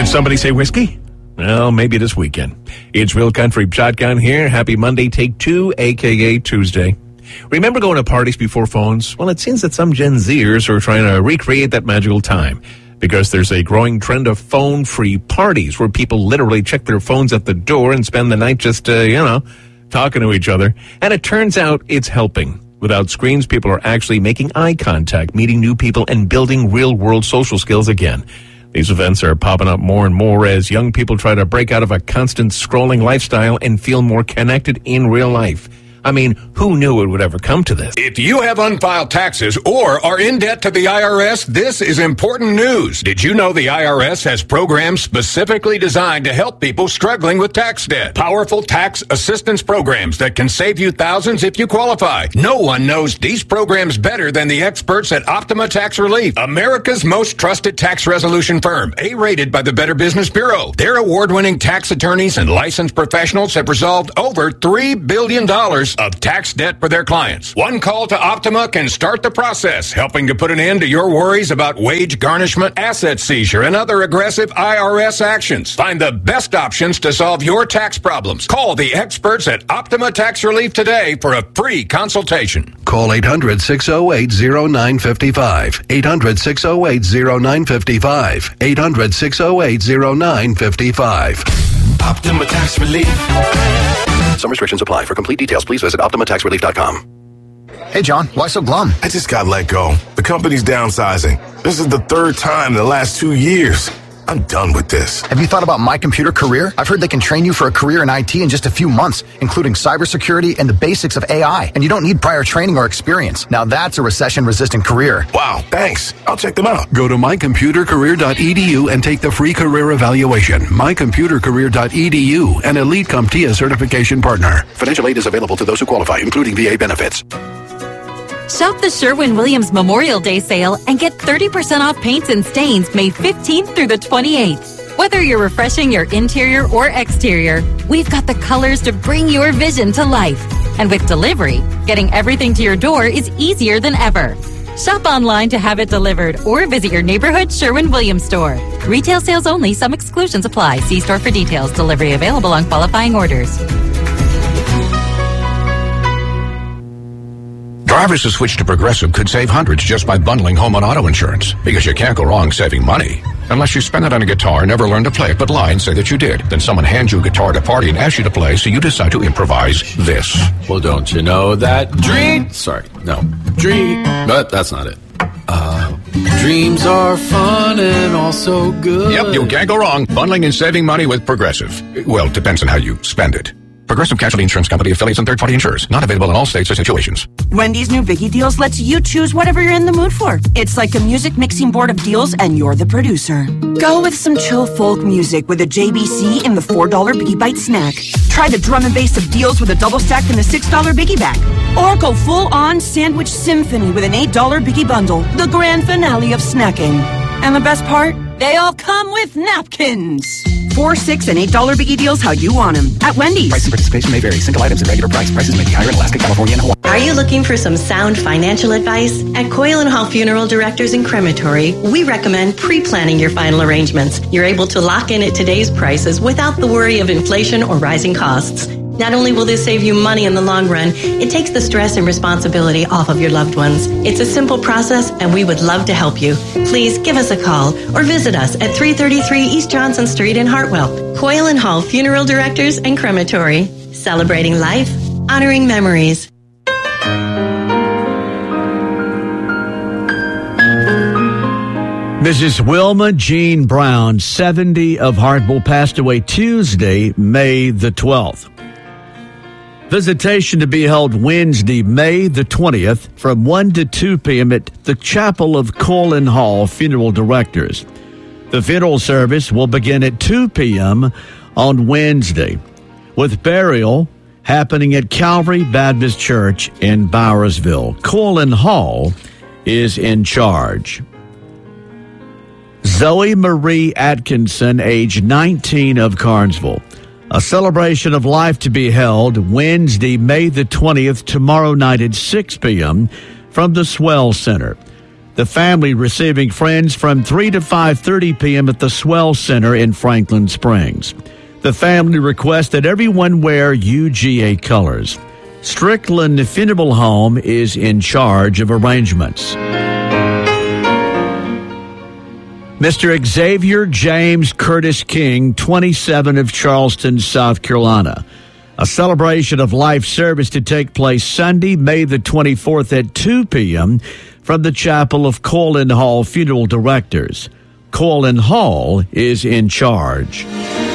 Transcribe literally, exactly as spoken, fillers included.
Somebody say whiskey? Well, maybe this weekend. It's Real Country Shotgun here. Happy Monday, take two, a k a. Tuesday. Remember going to parties before phones? Well, it seems that some Gen Zers are trying to recreate that magical time because there's a growing trend of phone-free parties where people literally check their phones at the door and spend the night just, uh, you know, talking to each other. And it turns out it's helping. Without screens, people are actually making eye contact, meeting new people, and building real-world social skills again. These events are popping up more and more as young people try to break out of a constant scrolling lifestyle and feel more connected in real life. I mean, who knew it would ever come to this? If you have unfiled taxes or are in debt to the I R S, this is important news. Did you know the I R S has programs specifically designed to help people struggling with tax debt? Powerful tax assistance programs that can save you thousands if you qualify. No one knows these programs better than the experts at Optima Tax Relief, America's most trusted tax resolution firm, A-rated by the Better Business Bureau. Their award-winning tax attorneys and licensed professionals have resolved over three billion dollars of tax debt for their clients. One call to Optima can start the process, helping to put an end to your worries about wage garnishment, asset seizure, and other aggressive I R S actions. Find the best options to solve your tax problems. Call the experts at Optima Tax Relief today for a free consultation. Call eight hundred, six oh eight, oh nine five five. eight hundred, six oh eight, oh nine five five. eight hundred, six oh eight, oh nine five five. Optima Tax Relief. Some restrictions apply. For complete details, please visit Optima Tax Relief dot com. Hey, John, why so glum? I just got let go. The company's downsizing. This is the third time in the last two years. I'm done with this. Have you thought about My Computer Career? I've heard they can train you for a career in I T in just a few months, including cybersecurity and the basics of A I. And you don't need prior training or experience. Now that's a recession-resistant career. Wow, thanks. I'll check them out. Go to my computer career dot e d u and take the free career evaluation. my computer career dot e d u, an Elite CompTIA certification partner. Financial aid is available to those who qualify, including V A benefits. Shop the Sherwin-Williams Memorial Day sale and get thirty percent off paints and stains May fifteenth through the twenty-eighth. Whether you're refreshing your interior or exterior, we've got the colors to bring your vision to life. And with delivery, getting everything to your door is easier than ever. Shop online to have it delivered or visit your neighborhood Sherwin-Williams store. Retail sales only. Some exclusions apply. See store for details. Delivery available on qualifying orders. Drivers who switch to Progressive could save hundreds just by bundling home and auto insurance, because you can't go wrong saving money. Unless you spend it on a guitar, never learn to play it, but lie and say that you did. Then someone hands you a guitar at a party and asks you to play, so you decide to improvise this. Well, don't you know that dream... Sorry, no. Dream... But that's not it. Uh, dreams are fun and also good. Yep, you can't go wrong bundling and saving money with Progressive. Well, it depends on how you spend it. Progressive Casualty Insurance Company, affiliates, and third-party insurers. Not available in all states or situations. Wendy's new Biggie Deals lets you choose whatever you're in the mood for. It's like a music mixing board of deals, and you're the producer. Go with some chill folk music with a J B C in the four dollar Biggie Bite snack. Try the drum and bass of deals with a double stack in the six dollar Biggie Bag. Or go full-on sandwich symphony with an eight dollar Biggie Bundle. The grand finale of snacking. And the best part? They all come with napkins. Four, six, and eight dollar Biggie Deals how you want them. At Wendy's. Price and participation may vary. Single items at regular price. Prices may be higher in Alaska, California, and Hawaii. Are you looking for some sound financial advice? At Coyle and Hall Funeral Directors and Crematory, we recommend pre-planning your final arrangements. You're able to lock in at today's prices without the worry of inflation or rising costs. Not only will this save you money in the long run, it takes the stress and responsibility off of your loved ones. It's a simple process, and we would love to help you. Please give us a call or visit us at three thirty-three East Johnson Street in Hartwell. Coyle and Hall Funeral Directors and Crematory. Celebrating life, honoring memories. Missus Wilma Jean Brown, seventy, of Hartwell, passed away Tuesday, May the twelfth. Visitation to be held Wednesday, May the twentieth, from one to two p.m. at the Chapel of Coyle and Hall Funeral Directors. The funeral service will begin at two p.m. on Wednesday, with burial happening at Calvary Baptist Church in Bowersville. Coyle and Hall is in charge. Zoe Marie Atkinson, age nineteen, of Carnesville. A celebration of life to be held Wednesday, May the twentieth, tomorrow night at six p.m. from the Swell Center. The family receiving friends from three to five thirty p.m. at the Swell Center in Franklin Springs. The family requests that everyone wear U G A colors. Strickland Funeral Home is in charge of arrangements. Mister Xavier James Curtis King, twenty-seven, of Charleston, South Carolina. A celebration of life service to take place Sunday, May the twenty-fourth at two p.m. from the Chapel of Colin Hall Funeral Directors. Colin Hall is in charge.